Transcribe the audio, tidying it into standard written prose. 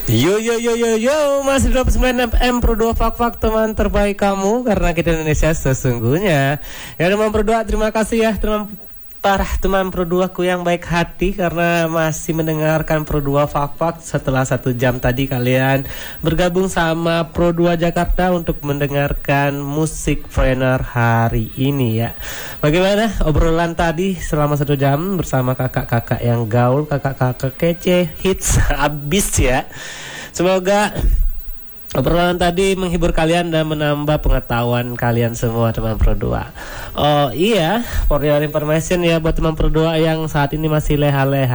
Yo yo yo yo yo, masih 29 FM Pro 2 Fak teman terbaik kamu, karena kita Indonesia sesungguhnya. Ya teman Pro 2, terima kasih ya teman Pro 2 ku yang baik hati, karena masih mendengarkan Pro 2 Fak setelah 1 jam tadi kalian bergabung sama Pro 2 Jakarta untuk mendengarkan musik trainer hari ini ya. Bagaimana obrolan tadi selama 1 jam bersama kakak-kakak yang gaul, kakak-kakak kece, hits abis ya. Semoga obrolan tadi menghibur kalian dan menambah pengetahuan kalian semua teman Pro 2. Oh iya, for your information ya buat teman Pro 2 yang saat ini masih leha-leha.